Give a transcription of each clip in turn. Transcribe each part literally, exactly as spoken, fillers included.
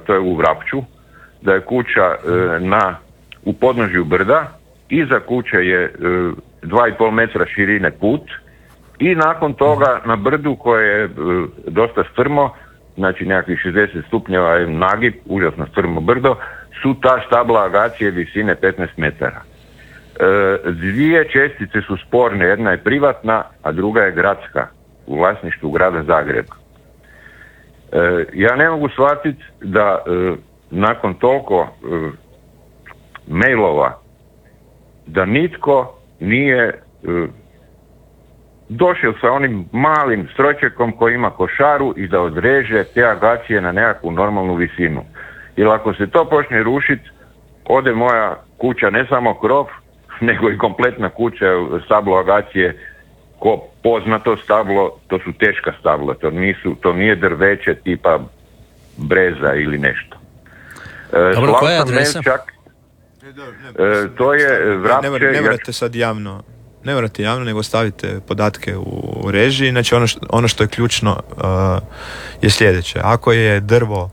to je u Vrapču, da je kuća e, na, u podnožju brda, iza kuće je e, dva i pol metra širine put i nakon toga na brdu koje je e, dosta strmo, znači nekakvih šezdeset stupnjeva je nagib, užasno strmo brdo, su ta stabla agacije visine petnaest metara. E, dvije čestice su sporne, jedna je privatna, a druga je gradska, u vlasništvu grada Zagreba. E, ja ne mogu shvatiti da e, nakon toliko e, mailova da nitko nije e, došao sa onim malim strojčekom koji ima košaru i da odreže te agacije na nekakvu normalnu visinu. Jer ako se to počne rušiti, ode moja kuća, ne samo krov, nego i kompletna kuća, stablo agacije, ko poznato stablo, to su teška stabla, to, nisu, to nije drveće tipa breza ili nešto. E, Dobro, koja je adresa? Melčak, e, to je Vrapče. Ne, ne morate sad javno, ne morate javno, nego stavite podatke u, u režiji. Znači ono što, ono što je ključno uh, je sljedeće. Ako je drvo,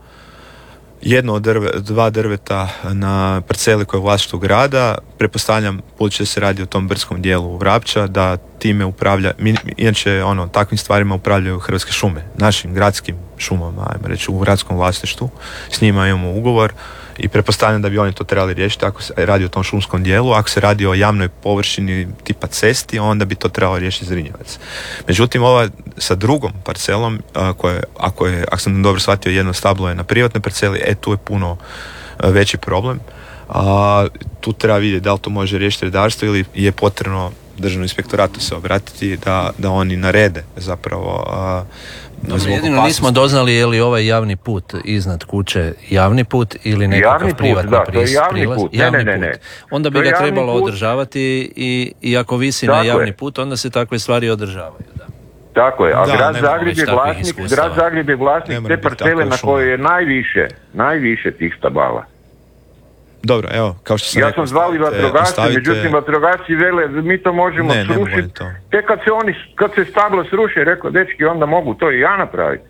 jedno od drve, dva drveta na parceli koja je u vlasništvu grada, pretpostavljam, budući da se radi o tom brdskom dijelu Vrapča, da time upravlja, mi, inače ono, takvim stvarima upravljaju Hrvatske šume, našim gradskim šumama, ajmo reći, u gradskom vlasništvu, s njima imamo ugovor i pretpostavljam da bi oni to trebali riješiti ako se radi o tom šumskom dijelu. Ako se radi o javnoj površini tipa cesti, onda bi to trebalo riješiti Zrinjevac. Međutim, ova sa drugom parcelom, ako, je, ako, je, ako sam dobro shvatio, jedno stablo je na privatnoj parceli, e tu je puno veći problem. A, tu treba vidjeti da li to može riješiti redarstvo ili je potrebno Državnom inspektoratu se obratiti da, da oni narede zapravo a, Dobro, jedino nismo doznali je li ovaj javni put iznad kuće javni put ili nekakav privatni da, prilaz. To je javni put, javni ne, ne, ne. Put. Onda bi to ga trebalo put. održavati i, i ako visi na javni je. put, onda se takve stvari održavaju. Da. Tako je, a da, grad Zagreb je vlasnik, grad Zagreb je vlasnik te parcele na kojoj je najviše, najviše tih stabala. Dobro, evo, kao što sam ja rekao, sam zvali vatrogasci, ostavite... međutim vatrogasci vele, mi to možemo ne, srušiti. Te kad se oni, kad se stablo sruše, rekao, dečki, onda mogu to i ja napraviti.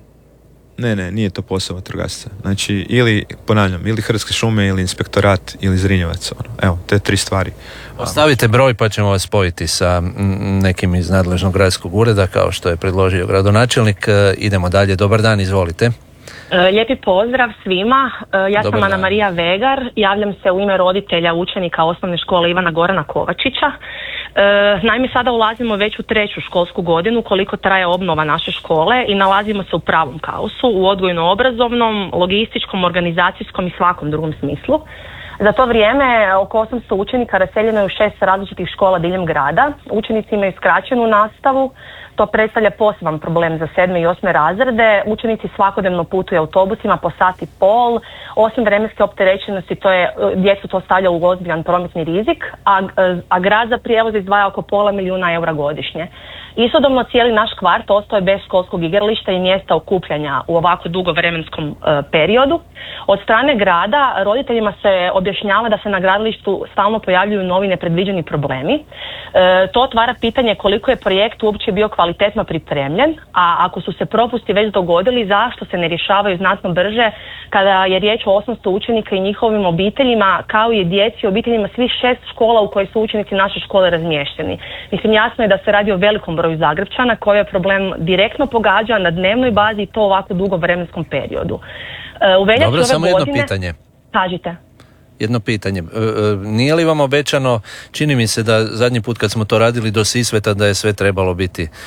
Ne, ne, nije to posao vatrogasca. Znači, ili, ponavljam, ili Hrvatske šume, ili inspektorat, ili Zrinjevac. Ono. Evo, te tri stvari. Ostavite broj pa ćemo vas spojiti sa nekim iz nadležnog gradskog ureda, kao što je predložio gradonačelnik. Idemo dalje. Dobar dan, izvolite. Lijepi pozdrav svima. Ja Dobar sam Ana dan. Marija Vegar. Javljam se u ime roditelja učenika osnovne škole Ivana Gorana Kovačića. Naime, sada ulazimo već u treću školsku godinu koliko traje obnova naše škole i nalazimo se u pravom kaosu, u odgojno-obrazovnom, logističkom, organizacijskom i svakom drugom smislu. Za to vrijeme oko osamsto učenika raseljeno je u šest različitih škola diljem grada. Učenici imaju skraćenu nastavu. To predstavlja poseban problem za sedme i osme razrede. Učenici svakodnevno putuju autobusima po sat i pol. Osim vremenske opterećenosti, to je, djecu to stavlja u ozbiljan prometni rizik, a, a grad za prijevoz izdvaja oko pola milijuna eura godišnje. Istodobno cijeli naš kvart ostao je bez školskog igrališta i mjesta okupljanja u ovako dugo vremenskom e, periodu. Od strane grada roditeljima se objašnjava da se na gradilištu stalno pojavljuju novi nepredviđeni problemi. E, to otvara pitanje koliko je projekt uopće bio kvalitetno pripremljen, a ako su se propusti već dogodili, zašto se ne rješavaju znatno brže kada je riječ o osamsto učenika i njihovim obiteljima, kao i djeci i obiteljima svih šest škola u kojoj su učenici naše škole razmješteni. Mislim, jasno je da se radi o velikom broju Zagrepčana koji je problem direktno pogađa na dnevnoj bazi i to ovako dugo vremenskom periodu. U veljači Dobro, ove samo godine... jedno pitanje. Kažite. Jedno pitanje. E, e, nije li vam obećano, čini mi se da zadnji put kad smo to radili do Sisveta da je sve trebalo biti e,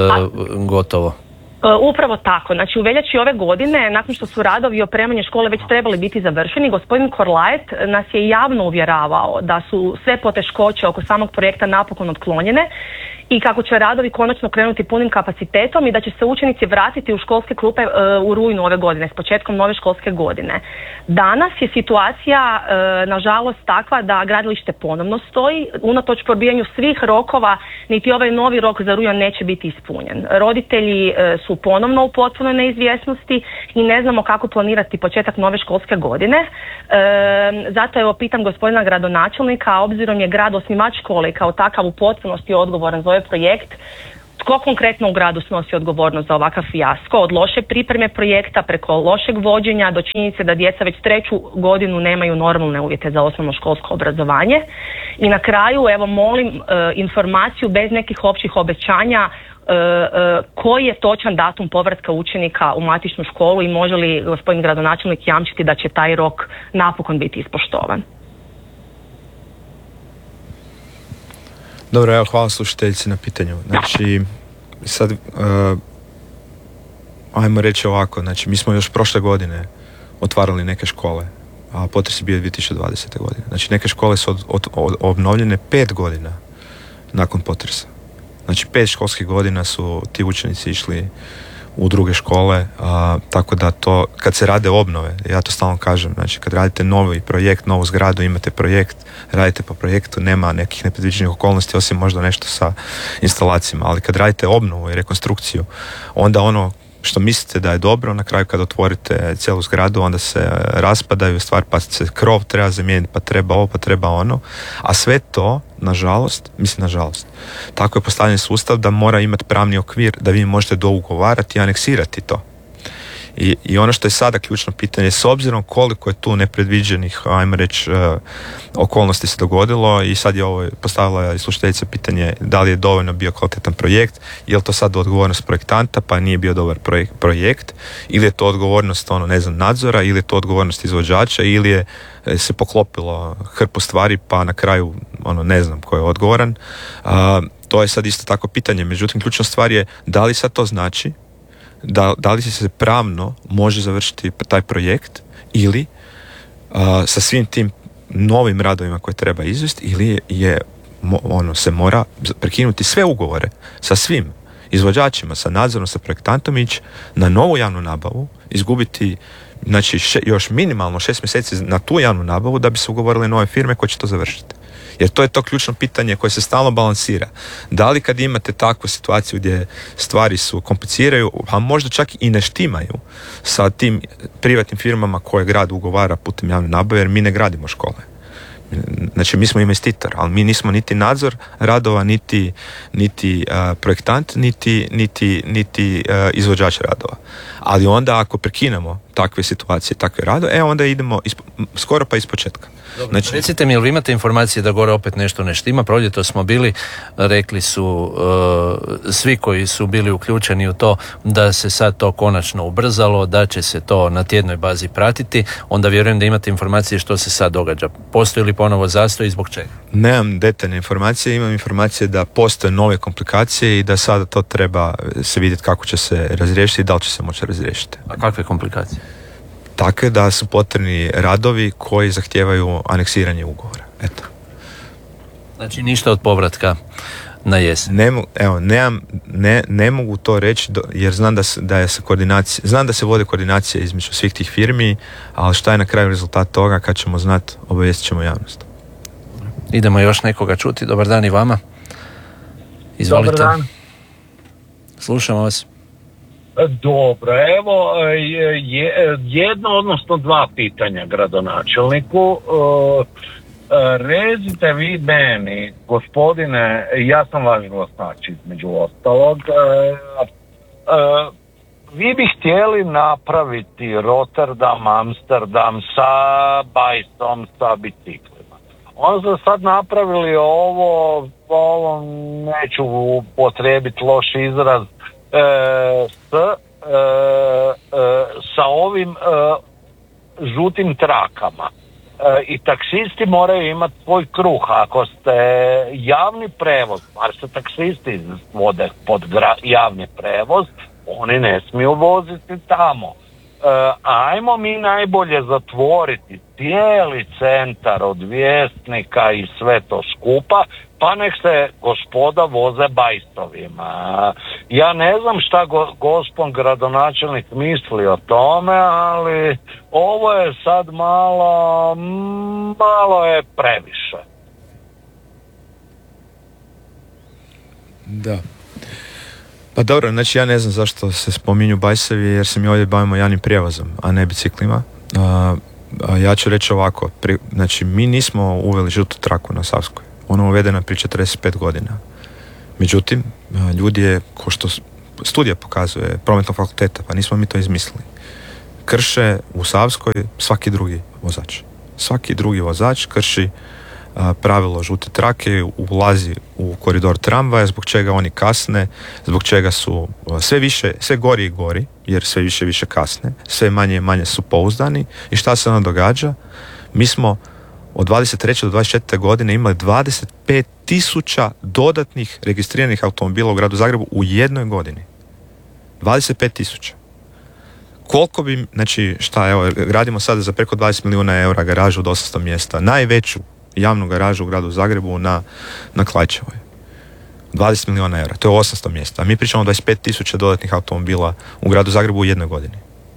gotovo? Upravo tako. Znači u veljači ove godine, nakon što su radovi i opremanje škole već trebali biti završeni, gospodin Korlajet nas je javno uvjeravao da su sve poteškoće oko samog projekta napokon otklonjene i kako će radovi konačno krenuti punim kapacitetom i da će se učenici vratiti u školske klupe e, u rujnu ove godine, s početkom nove školske godine. Danas je situacija e, nažalost takva da gradilište ponovno stoji, unatoč probijanju svih rokova, niti ovaj novi rok za rujan neće biti ispunjen. Roditelji e, su ponovno u potpunoj neizvjesnosti i ne znamo kako planirati početak nove školske godine. E, zato evo pitam gospodina gradonačelnika, a obzirom je grad osnivač škole i kao takav u potpunosti odgovoran za ovaj projekt, Tko konkretno u gradu snosi odgovornost za ovakav fijasko? Od loše pripreme projekta preko lošeg vođenja do činjenice da djeca već treću godinu nemaju normalne uvjete za osnovnoškolsko obrazovanje. I na kraju, evo molim e, informaciju bez nekih općih obećanja e, e, koji je točan datum povratka učenika u matičnu školu i može li gospodin gradonačelnik jamčiti da će taj rok napokon biti ispoštovan? Dobro, evo, hvala slušateljici na pitanju. Znači, sad, uh, ajmo reći ovako, znači, mi smo još prošle godine otvarali neke škole, a potres je bio dvije tisuće dvadesete. godine. Znači, neke škole su od, od, od, obnovljene pet godina nakon potresa. Znači, pet školskih godina su ti učenici išli u druge škole, a, tako da to, kad se rade obnove, ja to stalno kažem, znači kad radite novi projekt, novu zgradu, imate projekt, radite po projektu, nema nekih nepredviđenih okolnosti, osim možda nešto sa instalacijama, ali kad radite obnovu i rekonstrukciju, onda ono što mislite da je dobro, na kraju kad otvorite cijelu zgradu, onda se raspadaju stvari, pa se krov treba zamijeniti, pa treba ovo, pa treba ono, a sve to, nažalost, mislim nažalost, tako je postavljen sustav da mora imati pravni okvir da vi možete dougovarati i aneksirati to. I, I ono što je sada ključno pitanje, s obzirom koliko je tu nepredviđenih, ajmo reći, uh, okolnosti se dogodilo, i sad je ovo postavila i slušateljica pitanje da li je dovoljno bio kvalitetan projekt, je li to sad odgovornost projektanta pa nije bio dobar projekt, projekt ili je to odgovornost ono, ne znam, nadzora, ili je to odgovornost izvođača, ili je se poklopilo hrpu stvari pa na kraju ono, ne znam ko je odgovoran. Uh, to je sad isto tako pitanje, međutim ključna stvar je da li sad to znači Da, da li se pravno može završiti taj projekt ili uh, sa svim tim novim radovima koje treba izvesti, ili je, je ono, se mora prekinuti sve ugovore sa svim izvođačima, sa nadzorom, sa projektantom, ići na novu javnu nabavu, izgubiti znači, še, još minimalno šest mjeseci na tu javnu nabavu da bi se ugovorile nove firme koje će to završiti. Jer to je to ključno pitanje koje se stalno balansira. Da li kad imate takvu situaciju gdje stvari su kompliciraju, a možda čak i ne štimaju sa tim privatnim firmama koje grad ugovara putem javne nabave, jer mi ne gradimo škole. Znači mi smo investitor, ali mi nismo niti nadzor radova, niti, niti uh, projektant, niti, niti, niti uh, izvođač radova. Ali onda ako prekinemo takve situacije, takve radove, e onda idemo ispo, skoro pa ispočetka. Dobro, znači, recite mi, jel vi imate informacije da gore opet nešto ne štima? Proljetos smo bili, rekli su uh, svi koji su bili uključeni u to da se sad to konačno ubrzalo, da će se to na tjednoj bazi pratiti, onda vjerujem da imate informacije što se sad događa. Postoji li ponovo zastoj i zbog čega? Nemam detaljne informacije, imam informacije da postoje nove komplikacije i da sada to treba se vidjeti kako će se razriješiti i da li će se moći razriješiti. A kakve komplikacije? Takve da su potrebni radovi koji zahtijevaju aneksiranje ugovora. Eto. Znači ništa od povratka na jesen. Ne, evo, nemam, ne, ne mogu to reći do, jer znam da se, da je se koordinacija, znam da se vode koordinacije između svih tih firmi, ali šta je na kraju rezultat toga, kad ćemo znati, obavijestit ćemo javnost. Idemo još nekoga čuti. Dobar dan i vama. Izvolite. Dobar dan. Slušamo vas. Dobro, evo je, jedno, odnosno dva pitanja gradonačelniku. Recite vi meni, gospodine, ja sam vaš glasač između ostalog, vi bi htjeli napraviti Rotterdam, Amsterdam sa bajsom, sa biciklima. Onda su sad napravili ovo, ovo neću upotrijebiti loš izraz, E, s, e, e, sa ovim e, žutim trakama e, i taksisti moraju imati svoj kruh. Ako ste javni prevoz, bar se taksisti vode pod gra, javni prevoz, oni ne smiju voziti tamo. E, ajmo mi najbolje zatvoriti cijeli centar od Vjesnika i sve to skupa, pa nek se gospoda voze bajstovima. Ja ne znam šta go, gospon gradonačelnik misli o tome, ali ovo je sad malo, malo je previše. Da. Pa dobro, znači ja ne znam zašto se spominju bajsevi, jer se mi ovdje bavimo javnim prijevozom, a ne biciklima. A, a ja ću reći ovako, pri, znači mi nismo uveli žutu traku na Savskoj. Ona je uvedena prije četrdeset pet godina. Međutim, ljudi je, ko što studija pokazuje, prometnog fakulteta, pa nismo mi to izmislili, krše u Savskoj svaki drugi vozač. Svaki drugi vozač krši a, pravilo žute trake, ulazi u koridor tramvaja, zbog čega oni kasne, zbog čega su a, sve više, sve gori i gori, jer sve više i više kasne, sve manje i manje su pouzdani. I šta se onda događa? Mi smo od dvadeset treće do dvadeset četvrte godine imali dvadeset pet tisuća dodatnih registriranih automobila u gradu Zagrebu u jednoj godini. dvadeset pet tisuća. Koliko bi, znači šta, evo, gradimo sada za preko dvadeset milijuna eura garažu od osamsto mjesta, najveću javnu garažu u gradu Zagrebu na, na Klaićevoj. dvadeset milijuna eura, to je osamsto mjesta. A mi pričamo o dvadeset pet tisuća dodatnih automobila u gradu Zagrebu u jednoj godini.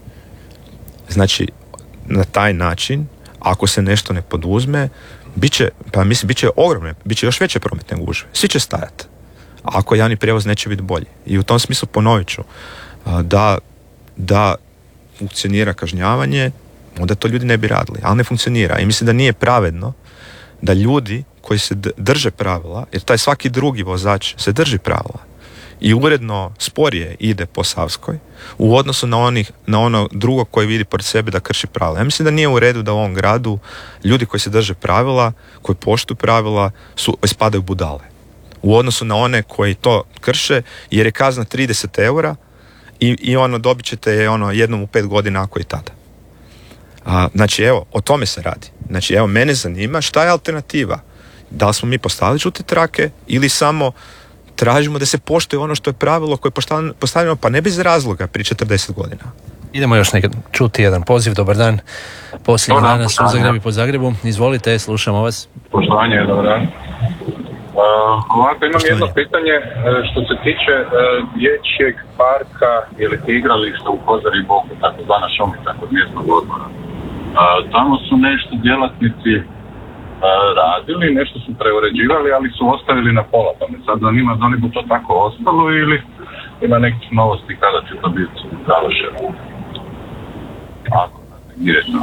Znači, na taj način, ako se nešto ne poduzme, bit će, pa mislim, bit će ogromne, bit će još veće prometne gužve. Svi će stajati. Ako javni prijevoz neće biti bolji. I u tom smislu ponovit ću da, da funkcionira kažnjavanje, onda to ljudi ne bi radili. Ali ne funkcionira. I mislim da nije pravedno da ljudi koji se drže pravila, jer taj svaki drugi vozač se drži pravila i uredno sporije ide po Savskoj u odnosu na, onih, na ono drugo koji vidi pored sebe da krši pravila. Ja mislim da nije u redu da u ovom gradu ljudi koji se drže pravila, koji poštuju pravila, su, ispadaju budale u odnosu na one koji to krše, jer je kazna trideset eura i, i ono dobit ćete je ono jednom u pet godina ako i tada. A, znači evo, o tome se radi. Znači evo, mene zanima šta je alternativa. Da li smo mi postavili žute trake ili samo tražimo da se poštuje ono što je pravilo koje je postavljeno, pa ne bez razloga prije četrdeset godina. Idemo još nekad čuti jedan poziv. Dobar dan. Posljednji danas u Zagrebu po Zagrebu. Izvolite, slušamo vas. Poštovanje, dobar dan. Uh, ovako, imam Poštovanje. jedno pitanje uh, što se tiče uh, dječjeg parka ili igrališta u Kozari i Boku, tako zvana Šomica kod mjesnog odbora. Uh, tamo su nešto djelatnici uh, radili, nešto su preuređivali, ali su ostavili na pola. Pa me sad zanima da li bi to tako ostalo ili ima nekih novosti kada će to biti završeno. Ako, direktno.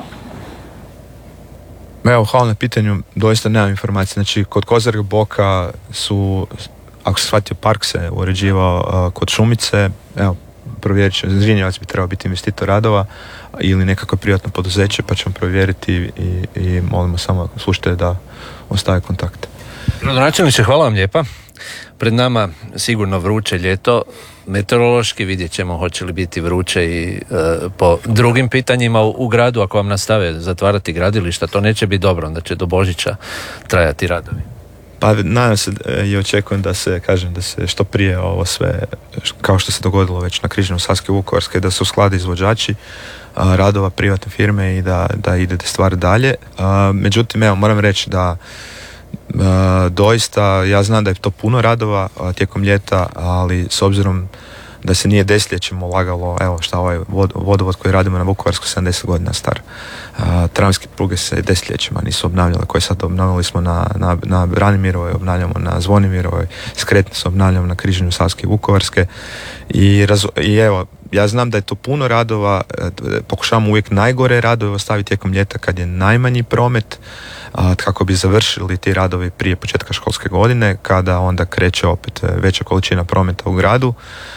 Evo, hvala na pitanju, doista nemam informacije. Znači, kod Kozare Boka su, ako se shvatio, park se uređivao uh, kod Šumice, evo, provjerit ću, Zrinjevac bi trebao biti investitor radova ili nekako privatno poduzeće, pa ćemo provjeriti i, i molimo samo slušajte da ostave kontakt. Gradonačelniče, hvala vam lijepa. Pred nama sigurno vruće ljeto, meteorološki vidjet ćemo hoće li biti vruće i e, po drugim pitanjima u, u gradu. Ako vam nastave zatvarati gradilišta, to neće biti dobro, onda će do Božića trajati radovi. Pa nadam se i očekujem da se, kažem, da se što prije ovo sve, kao što se dogodilo već na križanju Savske i Vukovarske, da se usklade izvođači a, radova, privatne firme i da, da ide stvar dalje. A, međutim, evo, moram reći da Uh, doista, ja znam da je to puno radova uh, tijekom ljeta, ali s obzirom da se nije desetljećima ulagalo, evo šta ovaj vod, vodovod koji radimo na Vukovarskoj sedamdeset godina star. Uh, tramvajske pruge se desetljećima nisu obnavljale, koje sad obnavljali smo na, na, na Branimirovoj, obnavljamo na Zvonimirovoj, skretno se obnavljamo na križanju Savske i Vukovarske i, razo, i evo, ja znam da je to puno radova, pokušavamo uvijek najgore radove ostaviti tijekom ljeta kad je najmanji promet, a, kako bi završili ti radovi prije početka školske godine, kada onda kreće opet veća količina prometa u gradu.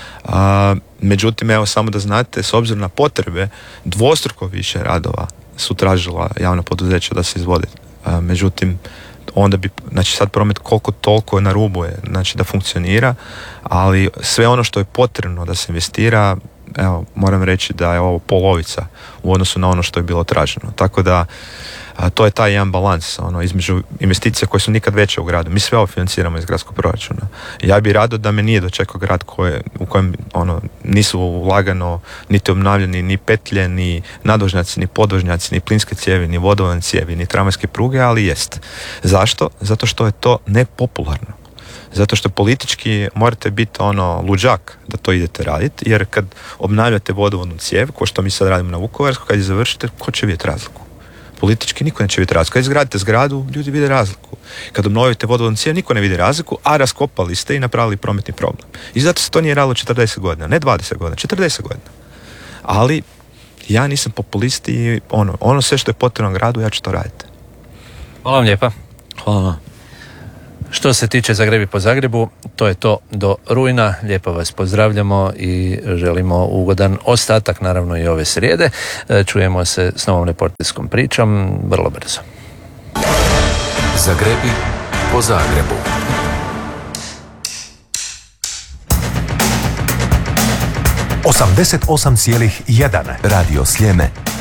A, međutim, evo samo da znate, s obzirom na potrebe, dvostruko više radova su tražila javna poduzeća da se izvode. A, međutim, onda bi, znači sad promet koliko toliko na rubu je, znači da funkcionira, ali sve ono što je potrebno da se investira, evo, moram reći da je ovo polovica u odnosu na ono što je bilo traženo. Tako da a, to je taj jedan balans ono, između investicija koje su nikad veće u gradu. Mi sve ovo financiramo iz gradskog proračuna. Ja bih rado da me nije dočekao grad koje, u kojem ono, nisu ulagano niti obnavljani ni petlje, ni nadvožnjaci, ni podvožnjaci, ni plinske cijevi, ni vodovodne cijevi, ni tramvajske pruge, ali jest. Zašto? Zato što je to nepopularno. Zato što politički morate biti ono luđak da to idete raditi, jer kad obnavljate vodovodnu cijev, ko što mi sad radimo na Vukovarskoj, kad je završite, ko će vidjeti razliku? Politički niko neće vidjeti razliku. Kad izgradite zgradu, ljudi vide razliku. Kad obnovite vodovodnu cijev, niko ne vidi razliku, a raskopali ste i napravili prometni problem. I zato se to nije radilo četrdeset godina, ne dvadeset godina, četrdeset godina. Ali ja nisam populist i ono, ono sve što je potrebno gradu, ja ću to raditi. Hvala vam lijepa. Hvala vam. Što se tiče Zagrebi po Zagrebu, to je to do rujna. Lijepo vas pozdravljamo i želimo ugodan ostatak, naravno i ove srijede. Čujemo se s novom reporterskom pričom vrlo brzo. Zagrebi po Zagrebu. osamdeset osam zarez jedan Radio Sljeme.